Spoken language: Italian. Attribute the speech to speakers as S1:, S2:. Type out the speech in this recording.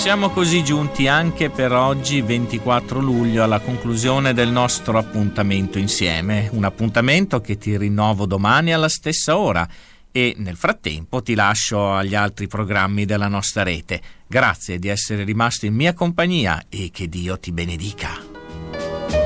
S1: siamo così giunti anche per oggi, 24 luglio, alla conclusione del nostro appuntamento insieme. Un appuntamento che ti rinnovo domani alla stessa ora e nel frattempo ti lascio agli altri programmi della nostra rete. Grazie di essere rimasto in mia compagnia e che Dio ti benedica.